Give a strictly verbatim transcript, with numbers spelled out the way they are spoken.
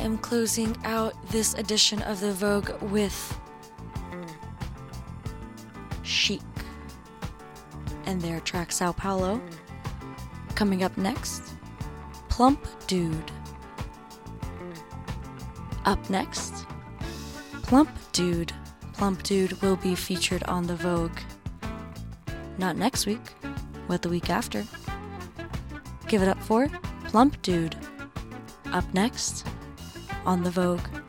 am closing out this edition of the Vogue with Chic and their track Sao Paulo. Coming up next, Plump Dude. Up next, Plump Dude. Plump Dude will be featured on the Vogue. Not next week, but the week after. Give it up for Plump Dude. Up next on the Vogue.